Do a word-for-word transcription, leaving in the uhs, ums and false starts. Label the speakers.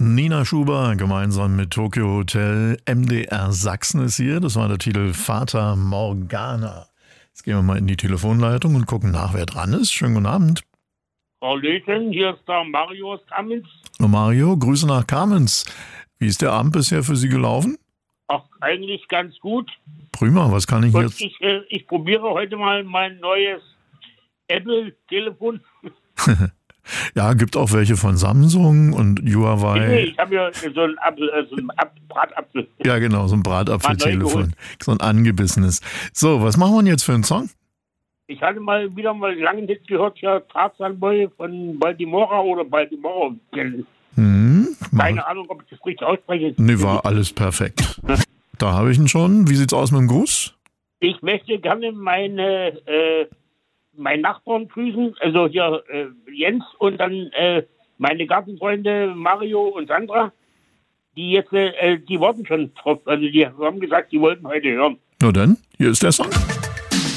Speaker 1: Nina Schuber gemeinsam mit Tokyo Hotel. M D R Sachsen ist hier. Das war der Titel Fata Morgana. Jetzt gehen wir mal in die Telefonleitung und gucken nach, wer dran ist. Schönen guten Abend.
Speaker 2: Hallöchen, hier ist der Mario aus Kamenz.
Speaker 1: Hallo Mario, Grüße nach Kamenz. Wie ist der Abend bisher für Sie gelaufen?
Speaker 2: Ach, eigentlich ganz gut.
Speaker 1: Prima, was kann ich
Speaker 2: Und
Speaker 1: jetzt...
Speaker 2: ich, äh, ich probiere heute mal mein neues Apple-Telefon.
Speaker 1: Ja, gibt auch welche von Samsung und Huawei.
Speaker 2: Nee, ich habe ja so einen Apfel, äh, so einen Ab- Bratapfel.
Speaker 1: Ja, genau, so ein Bratapfeltelefon. So ein angebissenes. So, was machen wir denn jetzt für einen Song?
Speaker 2: Ich hatte mal wieder mal lange nicht gehört, ja, Tarzan Boy von Baltimora oder Baltimore.
Speaker 1: Hm,
Speaker 2: Keine Ahnung, ob ich das richtig ausspreche.
Speaker 1: Nee, war alles perfekt. Da habe ich ihn schon. Wie sieht's aus mit dem Gruß?
Speaker 2: Ich möchte gerne meine, äh, meinen Nachbarn grüßen, also hier äh, Jens und dann äh, meine Gartenfreunde Mario und Sandra, die jetzt, äh, die warten schon drauf, also die haben gesagt, die wollten heute hören.
Speaker 1: Na dann, hier ist der Song.